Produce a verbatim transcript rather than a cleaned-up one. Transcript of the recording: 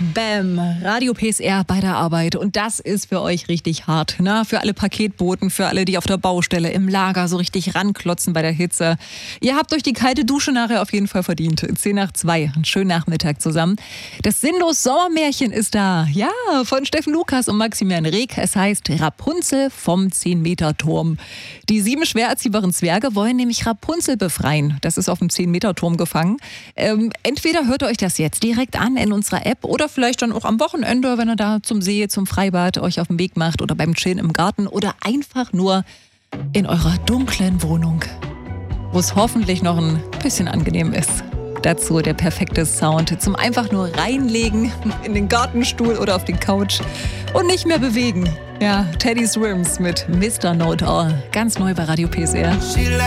Bam, Radio P S R bei der Arbeit und das ist für euch richtig hart, ne? Für alle Paketboten, für alle, die auf der Baustelle, im Lager so richtig ranklotzen bei der Hitze. Ihr habt euch die kalte Dusche nachher auf jeden Fall verdient. zehn nach zwei, einen schönen Nachmittag zusammen. Das Sinnlos Sommermärchen ist da, ja, von Steffen Lukas und Maximilian Reg. Es heißt Rapunzel vom zehn-Meter-Turm. Die sieben schwer erziehbaren Zwerge wollen nämlich Rapunzel befreien. Das ist auf dem zehn-Meter-Turm gefangen. Ähm, entweder hört ihr euch das jetzt direkt an in unserer App oder vielleicht dann auch am Wochenende, wenn ihr da zum See, zum Freibad euch auf den Weg macht oder beim Chillen im Garten oder einfach nur in eurer dunklen Wohnung, wo es hoffentlich noch ein bisschen angenehm ist. Dazu der perfekte Sound zum einfach nur reinlegen in den Gartenstuhl oder auf den Couch und nicht mehr bewegen. Ja, Teddy Swims mit Mister Know It All, ganz neu bei Radio P S R.